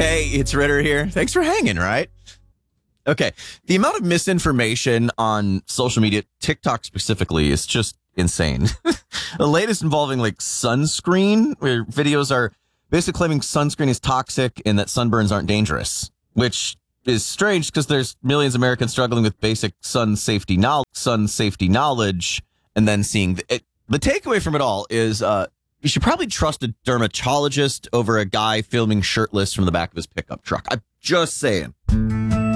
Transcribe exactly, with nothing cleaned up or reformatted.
Hey, it's Ritter here. Thanks for hanging, right? Okay. The amount of misinformation on social media, TikTok specifically, is just insane. The latest involving like sunscreen, where videos are basically claiming sunscreen is toxic and that sunburns aren't dangerous, which is strange because there's millions of Americans struggling with basic sun safety knowledge, sun safety knowledge, and then seeing the, it, the takeaway from it all is uh, you should probably trust a dermatologist over a guy filming shirtless from the back of his pickup truck. I'm just saying.